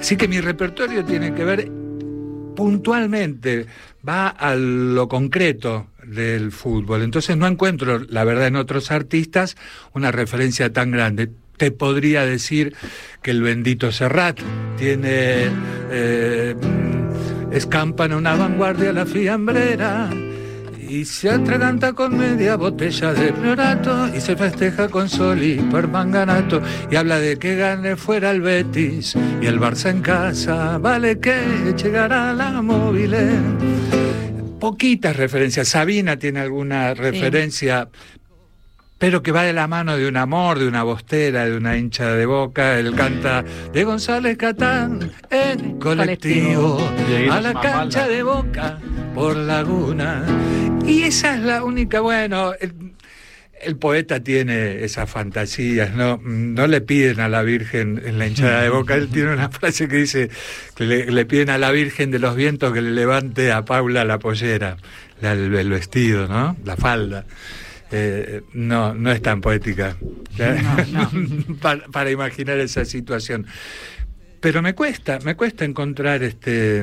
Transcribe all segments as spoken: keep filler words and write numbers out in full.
Así que mi repertorio tiene que ver puntualmente, va a lo concreto del fútbol. Entonces no encuentro, la verdad, en otros artistas una referencia tan grande. Te podría decir que el bendito Serrat tiene eh, escampa en una vanguardia la fiambrera y se atraganta con media botella de priorato y se festeja con sol y permanganato y habla de que gane fuera el Betis y el Barça en casa, vale que llegará la móvil. Poquitas referencias. Sabina tiene alguna referencia, sí, pero que va de la mano de un amor, de una bostera, de una hincha de Boca. Él canta de González Catán en colectivo, colectivo. A la cancha de Boca por Laguna. Y esa es la única, bueno, el, el poeta tiene esas fantasías, ¿no? No le piden a la Virgen en la hinchada de Boca. Él tiene una frase que dice que le, le piden a la Virgen de los Vientos que le levante a Paula la pollera, la, el, el vestido, ¿no? La falda. Eh, no, no es tan poética, no, no. para, para imaginar esa situación. Pero me cuesta, me cuesta encontrar este,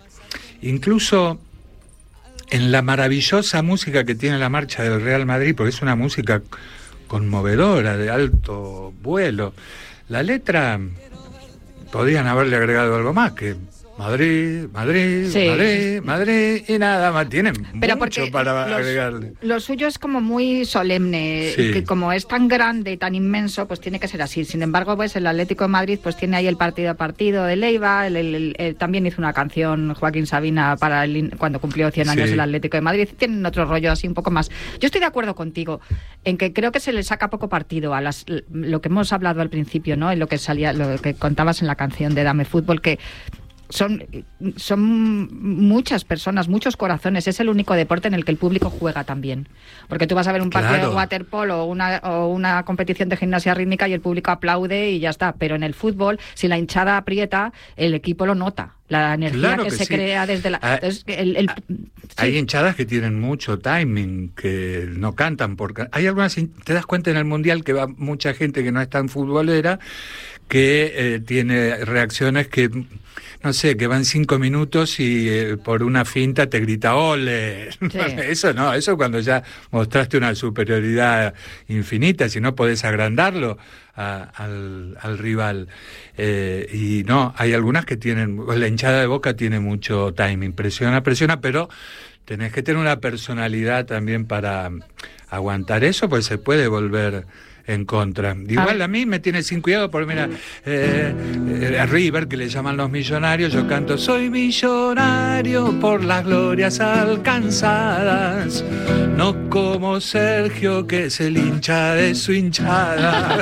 incluso en la maravillosa música que tiene la marcha del Real Madrid, porque es una música conmovedora, de alto vuelo. La letra, podrían haberle agregado algo más, que Madrid, Madrid, sí. Madrid, Madrid y nada más. Tienen Pero mucho para los, agregarle. Lo suyo es como muy solemne, sí. Que como es tan grande y tan inmenso, pues tiene que ser así. Sin embargo, pues el Atlético de Madrid pues tiene ahí el partido a partido de Leiva. El, el, el, el, también hizo una canción Joaquín Sabina para el, cuando cumplió cien años sí. El Atlético de Madrid. Tienen otro rollo así un poco más. Yo estoy de acuerdo contigo en que creo que se le saca poco partido a las lo que hemos hablado al principio, ¿no? En lo que salía, lo que contabas en la canción de Dame Fútbol, que Son, son muchas personas, muchos corazones. Es el único deporte en el que el público juega también. Porque tú vas a ver un partido claro. de waterpolo o una, o una competición de gimnasia rítmica y el público aplaude y ya está. Pero en el fútbol, si la hinchada aprieta, el equipo lo nota. La energía claro que, que se sí. crea desde la... Hay, Entonces, el, el, hay sí. hinchadas que tienen mucho timing, que no cantan porque hay algunas, te das cuenta en el Mundial que va mucha gente que no es tan futbolera, que eh, tiene reacciones que, no sé, que van cinco minutos y eh, por una finta te grita ¡ole! Sí. Eso no, eso cuando ya mostraste una superioridad infinita, si no podés agrandarlo a, al, al rival. Eh, y no, hay algunas que tienen, la hinchada de Boca tiene mucho timing, presiona, presiona, pero tenés que tener una personalidad también para aguantar eso, pues se puede volver en contra. Igual a, a mí me tiene sin cuidado porque mira, eh, eh, a River, que le llaman los millonarios, yo canto soy millonario por las glorias alcanzadas, no como Sergio que es el hincha de su hinchada.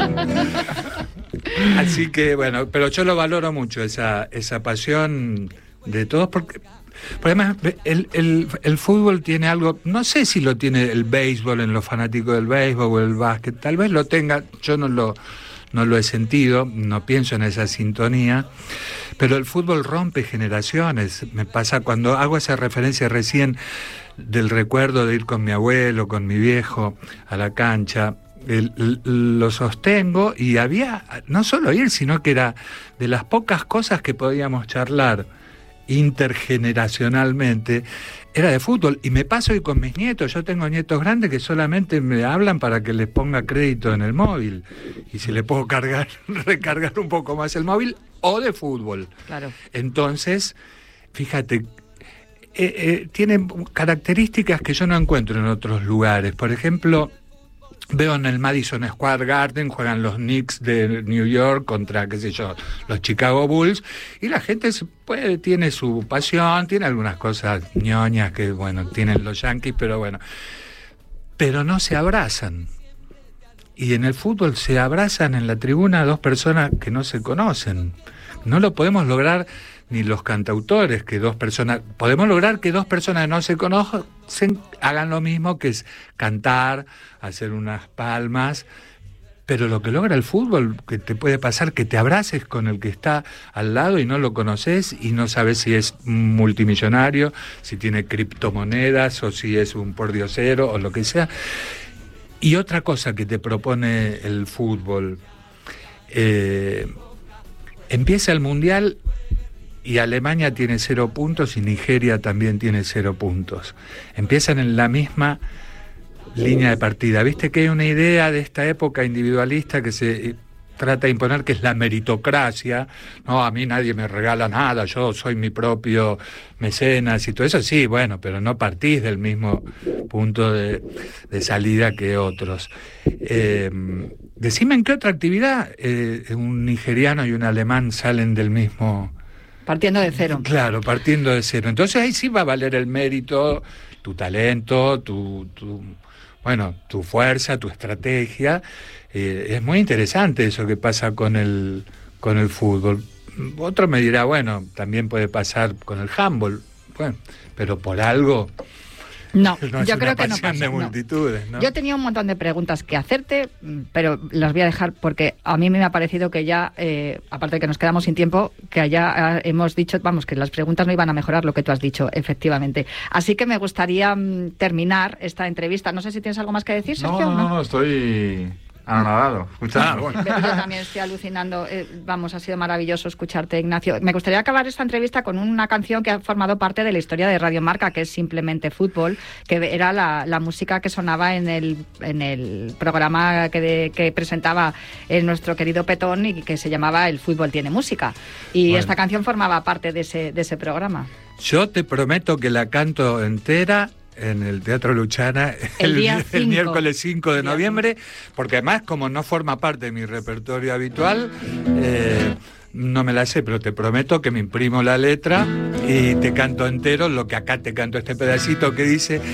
Así que bueno, pero yo lo valoro mucho, esa, esa pasión de todos, porque Pero además, el, el, el fútbol tiene algo, no sé si lo tiene el béisbol en los fanáticos del béisbol o el básquet, tal vez lo tenga, yo no lo, no lo he sentido, no pienso en esa sintonía, pero el fútbol rompe generaciones. Me pasa cuando hago esa referencia recién del recuerdo de ir con mi abuelo, con mi viejo a la cancha. El, el, lo sostengo y había, no solo ir, sino que era de las pocas cosas que podíamos charlar intergeneracionalmente, era de fútbol. Y me paso hoy con mis nietos, yo tengo nietos grandes que solamente me hablan para que les ponga crédito en el móvil, y si le puedo cargar, recargar un poco más el móvil, o de fútbol. Claro. Entonces, fíjate, eh, eh, tienen características que yo no encuentro en otros lugares. Por ejemplo, veo en el Madison Square Garden, juegan los Knicks de New York contra, qué sé yo, los Chicago Bulls, y la gente puede, tiene su pasión, tiene algunas cosas ñoñas que, bueno, tienen los Yankees, pero bueno, pero no se abrazan. Y en el fútbol se abrazan en la tribuna dos personas que no se conocen. No lo podemos lograr ni los cantautores, que dos personas, podemos lograr que dos personas no se conocen, hagan lo mismo, que es cantar, hacer unas palmas, pero lo que logra el fútbol, que te puede pasar que te abraces con el que está al lado y no lo conoces y no sabes si es multimillonario, si tiene criptomonedas o si es un pordiosero o lo que sea. Y otra cosa que te propone el fútbol, eh, empieza el Mundial y Alemania tiene cero puntos y Nigeria también tiene cero puntos. Empiezan en la misma línea de partida. Viste que hay una idea de esta época individualista que se trata de imponer, que es la meritocracia. No, a mí nadie me regala nada, yo soy mi propio mecenas y todo eso. Sí, bueno, pero no partís del mismo punto de, de salida que otros. Eh, decime en qué otra actividad eh, un nigeriano y un alemán salen del mismo... Partiendo de cero. Claro, partiendo de cero. Entonces ahí sí va a valer el mérito, tu talento, tu, tu bueno, tu fuerza, tu estrategia. Eh, es muy interesante eso que pasa con el con el fútbol. Otro me dirá, bueno, también puede pasar con el handball. Bueno, pero por algo... No, no yo creo que no pasa. De multitudes, no. ¿no? Yo tenía un montón de preguntas que hacerte, pero las voy a dejar porque a mí me ha parecido que ya, eh, aparte de que nos quedamos sin tiempo, que ya hemos dicho, vamos, que las preguntas no iban a mejorar lo que tú has dicho, efectivamente. Así que me gustaría um, terminar esta entrevista. No sé si tienes algo más que decir, Sergio. No, no, no, no estoy... anonadado, escuchar. Bueno. Yo también estoy alucinando. Eh, vamos, ha sido maravilloso escucharte, Ignacio. Me gustaría acabar esta entrevista con una canción que ha formado parte de la historia de Radio Marca, que es Simplemente Fútbol, que era la, la música que sonaba en el, en el programa que, de, que presentaba el, nuestro querido Petón y que se llamaba El Fútbol Tiene Música. Y bueno, esta canción formaba parte de ese, de ese programa. Yo te prometo que la canto entera en el Teatro Luchana el, el, el miércoles cinco de noviembre, porque además, como no forma parte de mi repertorio habitual, eh, no me la sé, pero te prometo que me imprimo la letra y te canto entero lo que acá te canto, este pedacito que dice: